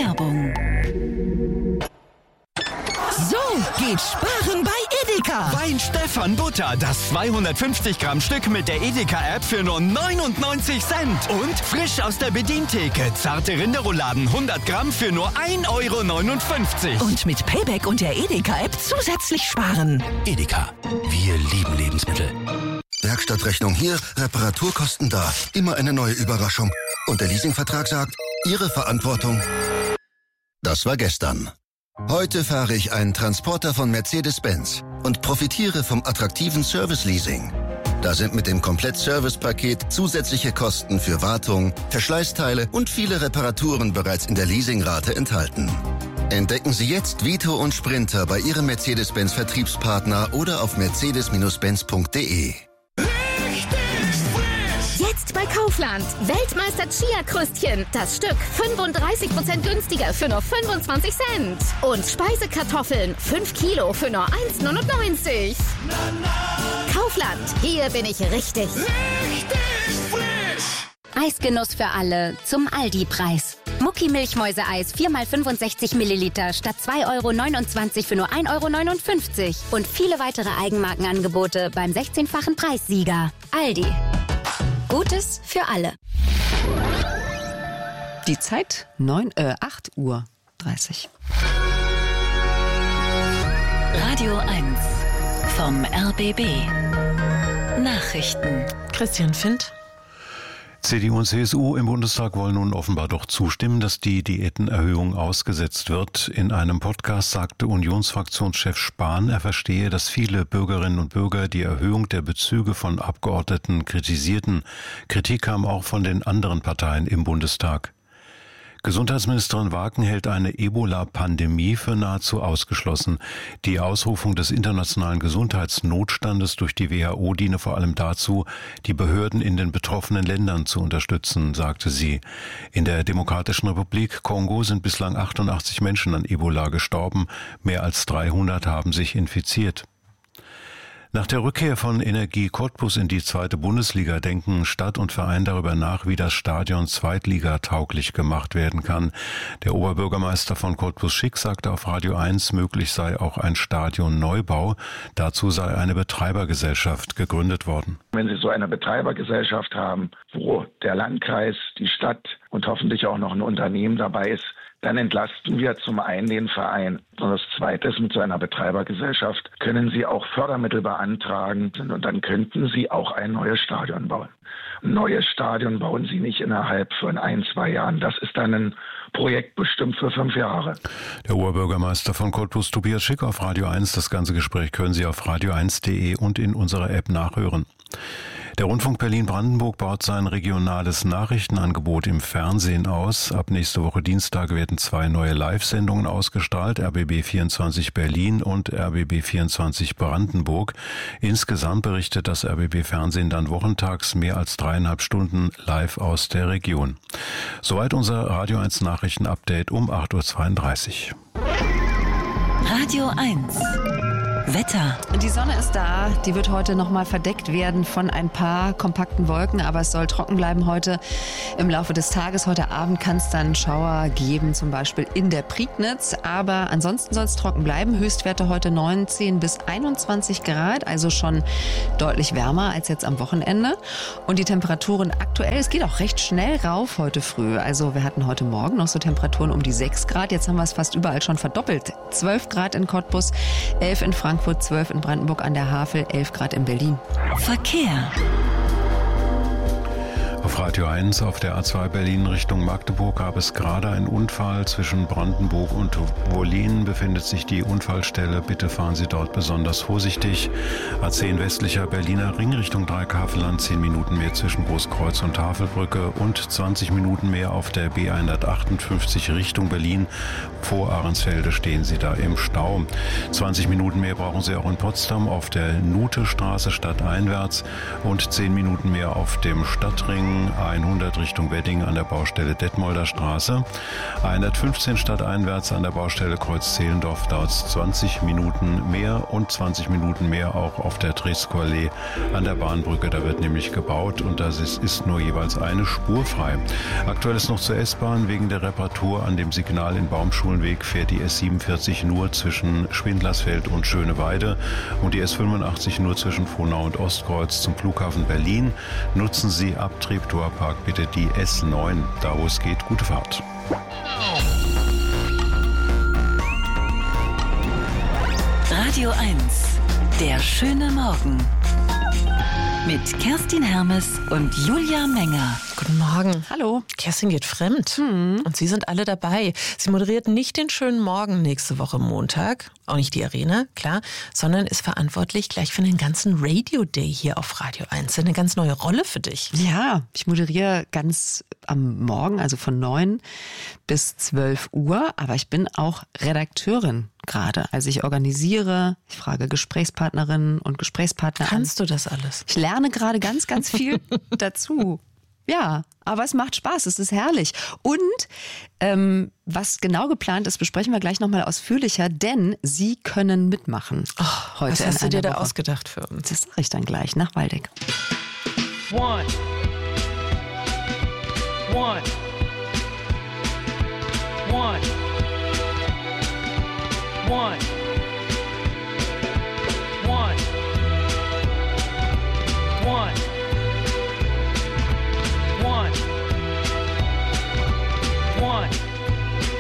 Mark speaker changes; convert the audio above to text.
Speaker 1: Werbung. So geht Sparen bei Edeka.
Speaker 2: Wein Stefan Butter, das 250 Gramm Stück mit der Edeka-App für nur 99 Cent. Und frisch aus der Bedientheke, zarte Rinderrouladen 100 Gramm für nur 1,59 €.
Speaker 1: Und mit Payback und der Edeka-App zusätzlich sparen.
Speaker 3: Edeka, wir lieben Lebensmittel.
Speaker 4: Werkstattrechnung hier, Reparaturkosten da. Immer eine neue Überraschung. Und der Leasingvertrag sagt, Ihre Verantwortung. Das war gestern. Heute fahre ich einen Transporter von Mercedes-Benz und profitiere vom attraktiven Service-Leasing. Da sind mit dem Komplett-Service-Paket zusätzliche Kosten für Wartung, Verschleißteile und viele Reparaturen bereits in der Leasingrate enthalten. Entdecken Sie jetzt Vito und Sprinter bei Ihrem Mercedes-Benz-Vertriebspartner oder auf mercedes-benz.de.
Speaker 5: Jetzt bei Kaufland. Weltmeister Chia-Krüstchen. Das Stück 35% günstiger für nur 25 Cent. Und Speisekartoffeln 5 Kilo für nur 1,99 €. Kaufland. Hier bin ich richtig.
Speaker 6: Eisgenuss für alle zum Aldi-Preis. Mucki Milchmäuse-Eis 4x65 Milliliter statt 2,29 € für nur 1,59 € und viele weitere Eigenmarkenangebote beim 16-fachen Preissieger. Aldi. Gutes für alle.
Speaker 7: Die Zeit 8:30 Uhr.
Speaker 1: Radio 1 vom RBB. Nachrichten.
Speaker 7: Christian Findt.
Speaker 8: CDU und CSU im Bundestag wollen nun offenbar doch zustimmen, dass die Diätenerhöhung ausgesetzt wird. In einem Podcast sagte Unionsfraktionschef Spahn, er verstehe, dass viele Bürgerinnen und Bürger die Erhöhung der Bezüge von Abgeordneten kritisierten. Kritik kam auch von den anderen Parteien im Bundestag. Gesundheitsministerin Waken hält eine Ebola-Pandemie für nahezu ausgeschlossen. Die Ausrufung des internationalen Gesundheitsnotstandes durch die WHO diene vor allem dazu, die Behörden in den betroffenen Ländern zu unterstützen, sagte sie. In der Demokratischen Republik Kongo sind bislang 88 Menschen an Ebola gestorben. Mehr als 300 haben sich infiziert. Nach der Rückkehr von Energie Cottbus in die zweite Bundesliga denken Stadt und Verein darüber nach, wie das Stadion zweitligatauglich gemacht werden kann. Der Oberbürgermeister von Cottbus Schick sagte auf Radio 1, möglich sei auch ein Stadionneubau. Dazu sei eine Betreibergesellschaft gegründet worden.
Speaker 9: Wenn Sie so eine Betreibergesellschaft haben, wo der Landkreis, die Stadt und hoffentlich auch noch ein Unternehmen dabei ist, dann entlasten wir zum einen den Verein. Und das Zweite ist, mit so einer Betreibergesellschaft können Sie auch Fördermittel beantragen und dann könnten Sie auch ein neues Stadion bauen. Ein neues Stadion bauen Sie nicht innerhalb von 1-2 Jahren. Das ist dann ein Projekt bestimmt für 5 Jahre.
Speaker 8: Der Oberbürgermeister von Cottbus, Tobias Schick, auf Radio 1. Das ganze Gespräch können Sie auf radio1.de und in unserer App nachhören. Der Rundfunk Berlin-Brandenburg baut sein regionales Nachrichtenangebot im Fernsehen aus. Ab nächste Woche Dienstag werden 2 neue Live-Sendungen ausgestrahlt, RBB 24 Berlin und RBB 24 Brandenburg. Insgesamt berichtet das RBB Fernsehen dann wochentags mehr als 3,5 Stunden live aus der Region. Soweit unser Radio 1 Nachrichten-Update um 8:32 Uhr.
Speaker 1: Radio 1. Wetter.
Speaker 7: Die Sonne ist da, die wird heute nochmal verdeckt werden von ein paar kompakten Wolken, aber es soll trocken bleiben heute im Laufe des Tages. Heute Abend kann es dann Schauer geben, zum Beispiel in der Prignitz, aber ansonsten soll es trocken bleiben. Höchstwerte heute 19 bis 21 Grad, also schon deutlich wärmer als jetzt am Wochenende. Und die Temperaturen aktuell, es geht auch recht schnell rauf heute früh. Also wir hatten heute Morgen noch so Temperaturen um die 6 Grad, jetzt haben wir es fast überall schon verdoppelt. 12 Grad in Cottbus, 11 in Frankfurt, 12 in Brandenburg an der Havel, 11 Grad in Berlin.
Speaker 1: Verkehr.
Speaker 8: Auf Radio 1 auf der A2 Berlin Richtung Magdeburg gab es gerade einen Unfall. Zwischen Brandenburg und Wollin befindet sich die Unfallstelle. Bitte fahren Sie dort besonders vorsichtig. A10 westlicher Berliner Ring Richtung Dreieckhavelland, 10 Minuten mehr zwischen Großkreuz und Tafelbrücke und 20 Minuten mehr auf der B158 Richtung Berlin. Vor Ahrensfelde stehen Sie da im Stau. 20 Minuten mehr brauchen Sie auch in Potsdam auf der Nutestraße stadteinwärts und 10 Minuten mehr auf dem Stadtring 100 Richtung Wedding an der Baustelle Detmolder Straße. 115 stadteinwärts an der Baustelle Kreuz Zehlendorf dauert es 20 Minuten mehr und 20 Minuten mehr auch auf der Tresco-Allee an der Bahnbrücke. Da wird nämlich gebaut und das ist nur jeweils eine Spur frei. Aktuell ist noch zur S-Bahn. Wegen der Reparatur an dem Signal in Baumschulenweg fährt die S47 nur zwischen Schwindlersfeld und Schöneweide und die S85 nur zwischen Frohnau und Ostkreuz zum Flughafen Berlin. Nutzen Sie ab Treptower-Park bitte die S9, da wo es geht. Gute Fahrt.
Speaker 1: Radio 1, der schöne Morgen. Mit Kerstin Hermes und Julia Menger.
Speaker 10: Guten Morgen.
Speaker 7: Hallo.
Speaker 10: Kerstin geht fremd. Und Sie sind alle dabei. Sie moderiert nicht den schönen Morgen nächste Woche Montag, auch nicht die Arena, klar, sondern ist verantwortlich gleich für den ganzen Radio Day hier auf Radio 1. Eine ganz neue Rolle für dich.
Speaker 7: Ja, ich moderiere ganz am Morgen, also von 9 bis 12 Uhr, aber ich bin auch Redakteurin gerade. Also ich organisiere, ich frage Gesprächspartnerinnen und Gesprächspartner an.
Speaker 10: Kannst du das alles?
Speaker 7: Ich lerne gerade ganz, ganz viel dazu. Ja, aber es macht Spaß, es ist herrlich. Und was genau geplant ist, besprechen wir gleich nochmal ausführlicher, denn Sie können mitmachen. Heute
Speaker 10: was hast du dir da
Speaker 7: Woche
Speaker 10: ausgedacht für uns?
Speaker 7: Das sage ich dann gleich nach Waldeck.
Speaker 11: One. One. One. One.